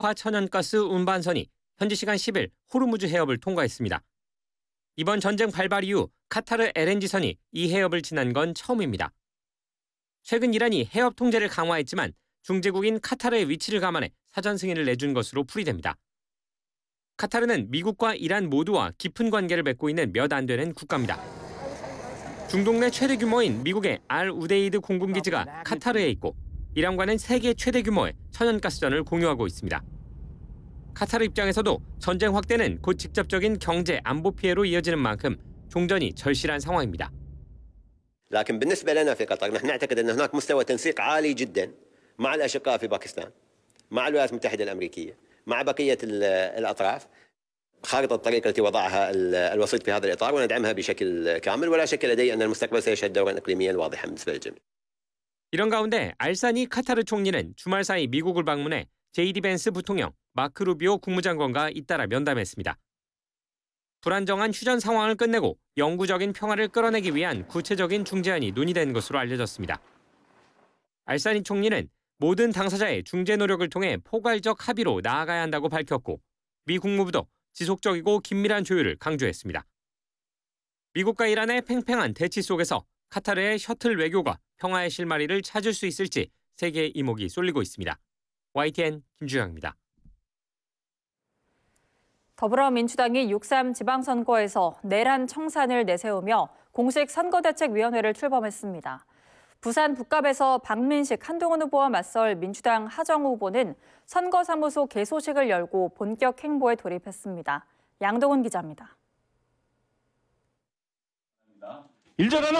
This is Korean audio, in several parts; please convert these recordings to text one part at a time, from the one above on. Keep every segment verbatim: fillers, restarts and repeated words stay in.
화천연가스 운반선이 현지 시간 십 일 호르무즈 해협을 통과했습니다. 이번 전쟁 발발 이후 카타르 엘엔지선이 이 해협을 지난 건 처음입니다. 최근 이란이 해협 통제를 강화했지만 중재국인 카타르의 위치를 감안해 사전 승인을 내준 것으로 풀이됩니다. 카타르는 미국과 이란 모두와 깊은 관계를 맺고 있는 몇 안 되는 국가입니다. 중동 내 최대 규모인 미국의 알 우데이드 공군기지가 카타르에 있고 이란과는 세계 최대 규모의 천연가스전을 공유하고 있습니다. 카타르 입장에서도 전쟁 확대는 곧 직접적인 경제 안보 피해로 이어지는 만큼 종전이 절실한 상황입니다. لكن بالنسبة لنا في قطر نحن نعتقد أن هناك مستوى تنسيق عالي جدا مع الأشقاء في باكستان مع الولايات المتحدة الأمريكية مع بقية الأطراف خارطة الطريق التي وضعها الوسيط في هذا الإطار وندعمها بشكل كامل ولا شك لدي أن المستقبل سيشهد دورا إقليميا واضحا بالنسبة للجميع. 이런 가운데 알사니 카타르 총리는 주말 사이 미국을 방문해 제이디 벤스 부통령, 마크 루비오 국무장관과 잇따라 면담했습니다. 불안정한 휴전 상황을 끝내고 영구적인 평화를 끌어내기 위한 구체적인 중재안이 논의된 것으로 알려졌습니다. 알사니 총리는 모든 당사자의 중재 노력을 통해 포괄적 합의로 나아가야 한다고 밝혔고 미 국무부도 지속적이고 긴밀한 조율을 강조했습니다. 미국과 이란의 팽팽한 대치 속에서 카타르의 셔틀 외교가 평화의 실마리를 찾을 수 있을지 세계의 이목이 쏠리고 있습니다. 와이티엔 김주영입니다. 더불어민주당이 육 삼 지방선거에서 내란 청산을 내세우며 공식 선거대책위원회를 출범했습니다. 부산 북갑에서 박민식, 한동훈 후보와 맞설 민주당 하정우 후보는 선거사무소 개소식을 열고 본격 행보에 돌입했습니다. 양동훈 기자입니다. 일전하는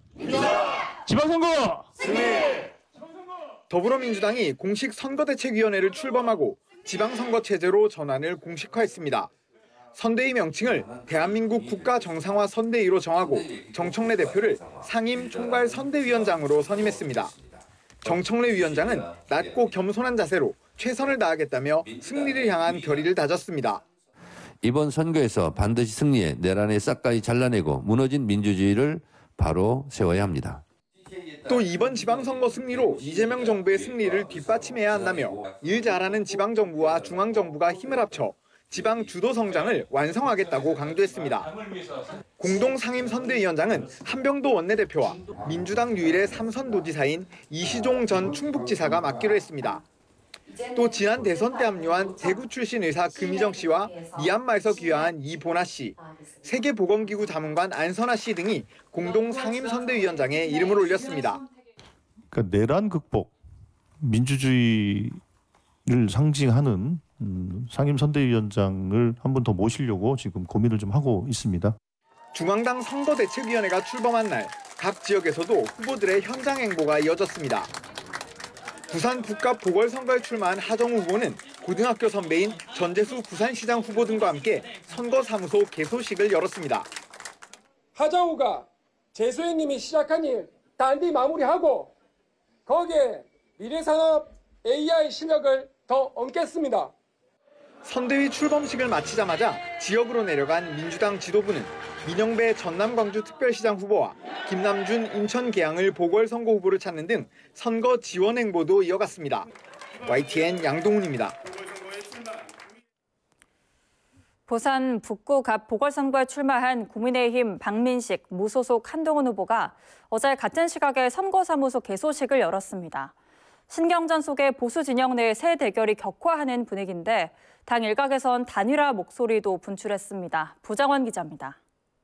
지방선거 승리! 더불어민주당이 공식 선거대책위원회를 출범하고 지방선거 체제로 전환을 공식화했습니다. 선대위 명칭을 대한민국 국가정상화 선대위로 정하고 정청래 대표를 상임 총괄 선대위원장으로 선임했습니다. 정청래 위원장은 낮고 겸손한 자세로 최선을 다하겠다며 승리를 향한 결의를 다졌습니다. 이번 선거에서 반드시 승리해 내란을 싹가이 잘라내고 무너진 민주주의를 바로 세워야 합니다. 또 이번 지방선거 승리로 이재명 정부의 승리를 뒷받침해야 한다며 일 잘하는 지방정부와 중앙정부가 힘을 합쳐 지방 주도 성장을 완성하겠다고 강조했습니다. 공동상임선대위원장은 한병도 원내대표와 민주당 유일의 삼선 도지사인 이시종 전 충북지사가 맡기로 했습니다. 또 지난 대선 때 합류한 대구 출신 의사 금희정 씨와 미얀마에서 귀화한 이보나 씨, 세계보건기구 자문관 안선아 씨 등이 공동상임선대위원장에 이름을 올렸습니다. 그러니까 내란 극복, 민주주의를 상징하는 상임선대위원장을 한 번 더 모시려고 지금 고민을 좀 하고 있습니다. 중앙당 선거대책위원회가 출범한 날 각 지역에서도 후보들의 현장 행보가 이어졌습니다. 부산 북갑 보궐선거에 출마한 하정우 후보는 고등학교 선배인 전재수 부산시장 후보 등과 함께 선거사무소 개소식을 열었습니다. 하정우가 재수혜님이 시작한 일 단디 마무리하고 거기에 미래산업 에이아이 실력을 더 얹겠습니다. 선대위 출범식을 마치자마자 지역으로 내려간 민주당 지도부는 민영배 전남 광주특별시장 후보와 김남준 인천 계양을 보궐선거 후보를 찾는 등 선거 지원 행보도 이어갔습니다. 와이티엔 양동훈입니다. 부산 북구갑 보궐선거에 출마한 국민의힘 박민식, 무소속 한동훈 후보가 어제 같은 시각에 선거사무소 개소식을 열었습니다. 신경전 속에 보수 진영 내 새 대결이 격화하는 분위기인데 당 일각에선 단일화 목소리도 분출했습니다. 부장원 기자입니다.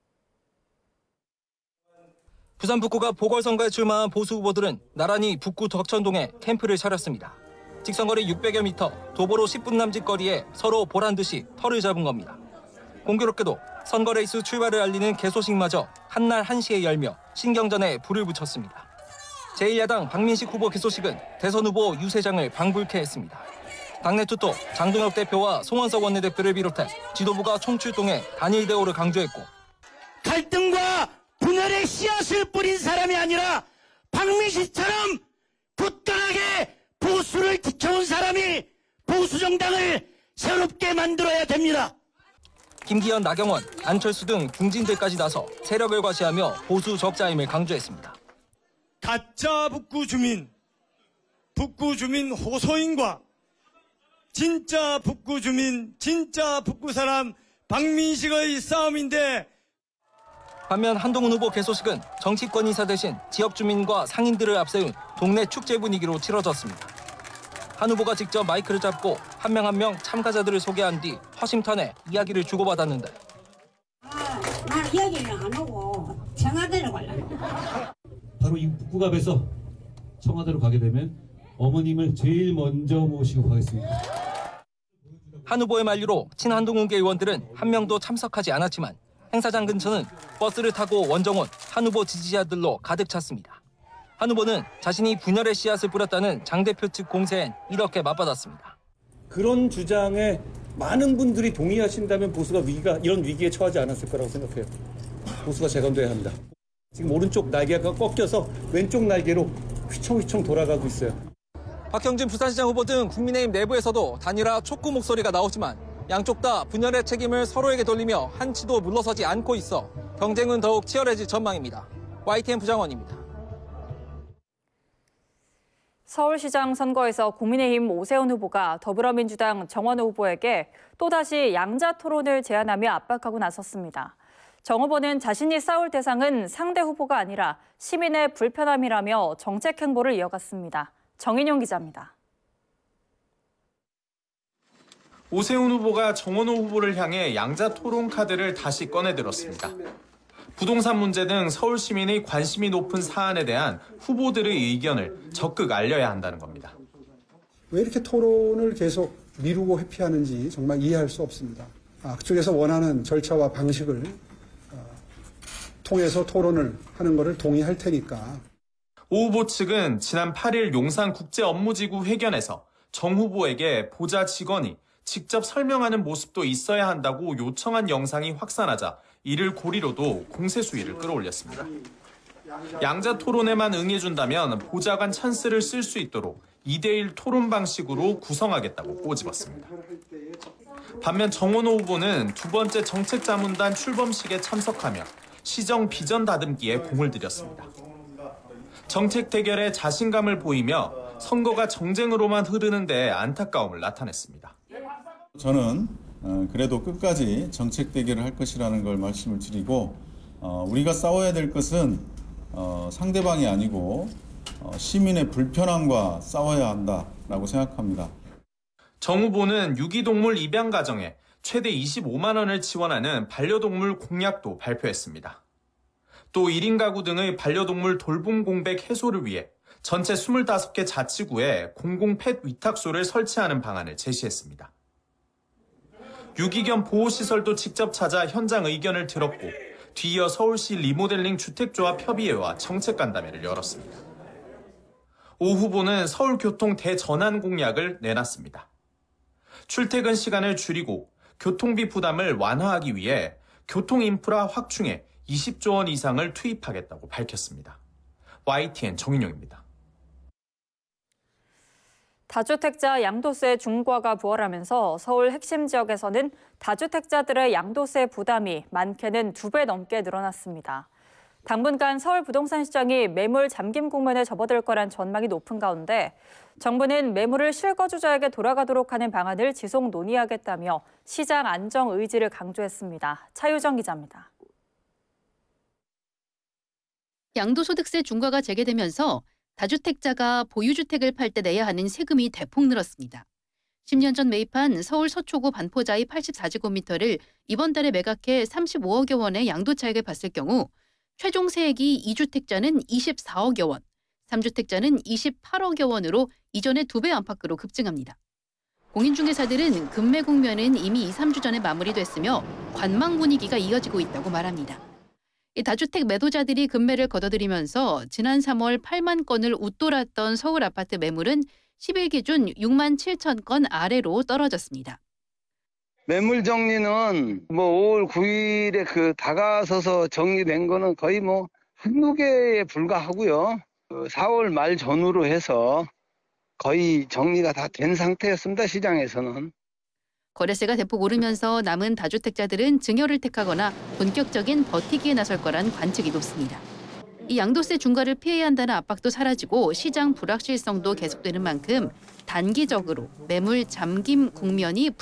부산 북구가 보궐선거에 출마한 보수 후보들은 나란히 북구 덕천동에 캠프를 차렸습니다. 직선거리 육백여 미터, 도보로 십 분 남짓 거리에 서로 보란 듯이 털을 잡은 겁니다. 공교롭게도 선거 레이스 출발을 알리는 개소식마저 한날 한시에 열며 신경전에 불을 붙였습니다. 제일 야당 박민식 후보 개소식은 대선 후보 유 세장을 방불케 했습니다. 당내 투톱 장동혁 대표와 송원석 원내대표를 비롯해 지도부가 총출동해 단일 대우를 강조했고 갈등과 분열의 씨앗을 뿌린 사람이 아니라 박민식처럼 굳건하게 보수를 지켜온 사람이 보수 정당을 새롭게 만들어야 됩니다. 김기현, 나경원, 안철수 등 중진들까지 나서 세력을 과시하며 보수 적자임을 강조했습니다. 가짜 북구 주민, 북구 주민 호소인과 진짜 북구 주민, 진짜 북구 사람 박민식의 싸움인데. 반면 한동훈 후보 개소식은 정치권 인사 대신 지역 주민과 상인들을 앞세운 동네 축제 분위기로 치러졌습니다. 한 후보가 직접 마이크를 잡고 한 명 한 명 참가자들을 소개한 뒤 허심탄회 이야기를 주고받았는데. 아, 나 이야기를 안 하고 청와대로 가려고. 바로 이 북구갑에서 청와대로 가게 되면 어머님을 제일 먼저 모시고 가겠습니다. 한 후보의 만류로 친한동훈계 의원들은 한 명도 참석하지 않았지만 행사장 근처는 버스를 타고 원정원 한 후보 지지자들로 가득 찼습니다. 한 후보는 자신이 분열의 씨앗을 뿌렸다는 장 대표 측 공세엔 이렇게 맞받았습니다. 그런 주장에 많은 분들이 동의하신다면 보수가 위기가 이런 위기에 처하지 않았을 거라고 생각해요. 보수가 재건돼야 합니다. 지금 오른쪽 날개가 꺾여서 왼쪽 날개로 휘청휘청 돌아가고 있어요. 박형진 부산시장 후보 등 국민의힘 내부에서도 단일화 촉구 목소리가 나오지만 양쪽 다 분열의 책임을 서로에게 돌리며 한치도 물러서지 않고 있어 경쟁은 더욱 치열해질 전망입니다. 와이티엔 부장원입니다. 서울시장 선거에서 국민의힘 오세훈 후보가 더불어민주당 정원호 후보에게 또다시 양자 토론을 제안하며 압박하고 나섰습니다. 정 후보는 자신이 싸울 대상은 상대 후보가 아니라 시민의 불편함이라며 정책 행보를 이어갔습니다. 정인용 기자입니다. 오세훈 후보가 정원호 후보를 향해 양자 토론 카드를 다시 꺼내들었습니다. 부동산 문제 등 서울 시민의 관심이 높은 사안에 대한 후보들의 의견을 적극 알려야 한다는 겁니다. 왜 이렇게 토론을 계속 미루고 회피하는지 정말 이해할 수 없습니다. 아, 그쪽에서 원하는 절차와 방식을 어, 통해서 토론을 하는 것을 동의할 테니까. 오 후보 측은 지난 팔 일 용산국제업무지구 회견에서 정 후보에게 보좌 직원이 직접 설명하는 모습도 있어야 한다고 요청한 영상이 확산하자 이를 고리로도 공세 수위를 끌어올렸습니다. 양자 토론에만 응해준다면 보좌관 찬스를 쓸 수 있도록 이 대 일 토론 방식으로 구성하겠다고 꼬집었습니다. 반면 정원호 후보는 두 번째 정책자문단 출범식에 참석하며 시정 비전 다듬기에 공을 들였습니다. 정책 대결에 자신감을 보이며 선거가 정쟁으로만 흐르는데 안타까움을 나타냈습니다. 저는 그래도 끝까지 정책 대결을 할 것이라는 걸 말씀을 드리고 우리가 싸워야 될 것은 상대방이 아니고 시민의 불편함과 싸워야 한다라고 생각합니다. 정 후보는 유기동물 입양 가정에 최대 이십오만 원을 지원하는 반려동물 공약도 발표했습니다. 또 일 인 가구 등의 반려동물 돌봄 공백 해소를 위해 전체 스물다섯 개 자치구에 공공 펫 위탁소를 설치하는 방안을 제시했습니다. 유기견 보호시설도 직접 찾아 현장 의견을 들었고 뒤이어 서울시 리모델링 주택조합 협의회와 정책간담회를 열었습니다. 오 후보는 서울교통 대전환 공약을 내놨습니다. 출퇴근 시간을 줄이고 교통비 부담을 완화하기 위해 교통인프라 확충에 이십조 원 이상을 투입하겠다고 밝혔습니다. 와이티엔 정인용입니다. 다주택자 양도세 중과가 부활하면서 서울 핵심 지역에서는 다주택자들의 양도세 부담이 많게는 두 배 넘게 늘어났습니다. 당분간 서울 부동산 시장이 매물 잠김 국면에 접어들 거란 전망이 높은 가운데 정부는 매물을 실거주자에게 돌아가도록 하는 방안을 지속 논의하겠다며 시장 안정 의지를 강조했습니다. 차유정 기자입니다. 양도소득세 중과가 재개되면서 다주택자가 보유주택을 팔 때 내야 하는 세금이 대폭 늘었습니다. 십 년 전 매입한 서울 서초구 반포자이 팔십사 제곱미터를 이번 달에 매각해 삼십오억여 원의 양도차익을 봤을 경우 최종 세액이 이주택자는 이십사억여 원, 삼주택자는 이십팔억여 원으로 이전의 두 배 안팎으로 급증합니다. 공인중개사들은 급매 국면은 이미 이, 삼 주 전에 마무리됐으며 관망 분위기가 이어지고 있다고 말합니다. 이 다주택 매도자들이 급매를 거둬들이면서 지난 삼월 팔만 건을 웃돌았던 서울 아파트 매물은 십 일 기준 육만 칠천 건 아래로 떨어졌습니다. 매물 정리는 뭐 오월 구일에 그 다가서서 정리된 거는 거의 뭐 한두 개에 불과하고요. 사월 말 전후로 해서 거의 정리가 다 된 상태였습니다. 시장에서는. 거래세가 대폭 오르면서 남은 다주택자들은 증여를 택하거나 본격적인 버티기에 나설 거란 관측이 높습니다. 이 양도세 중과를 피해야 한다는 압박도 사라지고 시장 불확실성도 계속되는 만큼 단기적으로 매물 잠김 국면이